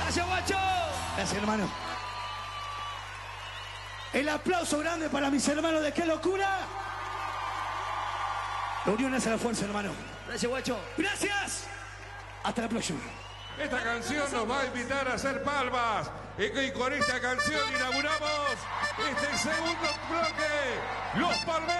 Gracias, guacho. Gracias, hermano. El aplauso grande para mis hermanos de Qué Locura. La unión hace la fuerza, hermano. Gracias, guacho. Gracias. Hasta la próxima. Esta canción nos va a invitar a hacer palmas. Y con esta canción inauguramos este segundo bloque. Los Palmeras.